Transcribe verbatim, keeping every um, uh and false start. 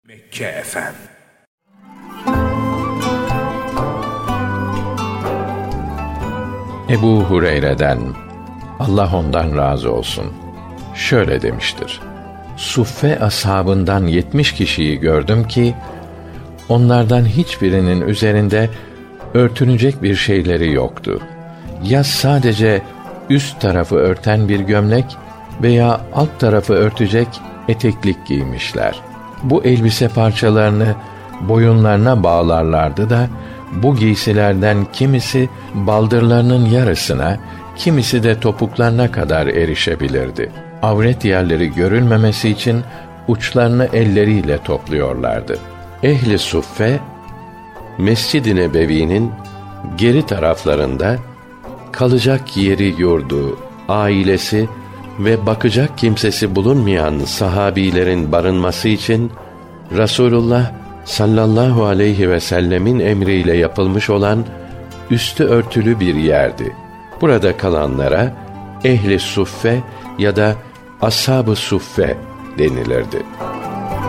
Mekke Efem. Ebu Hureyre'den, Allah ondan razı olsun, şöyle demiştir: Suffe ashabından yetmiş kişiyi gördüm ki, onlardan hiçbirinin üzerinde örtünecek bir şeyleri yoktu. Ya sadece üst tarafı örten bir gömlek veya alt tarafı örtecek eteklik giymişler. Bu elbise parçalarını boyunlarına bağlarlardı da, bu giysilerden kimisi baldırlarının yarısına, kimisi de topuklarına kadar erişebilirdi. Avret yerleri görülmemesi için uçlarını elleriyle topluyorlardı. Ehli suffe, Mescid-i Nebevi'nin geri taraflarında kalacak yeri, yurdu, ailesi ve bakacak kimsesi bulunmayan sahabilerin barınması için Rasulullah sallallahu aleyhi ve sellemin emriyle yapılmış olan üstü örtülü bir yerdi. Burada kalanlara ehli suffe ya da ashab-ı suffe denilirdi.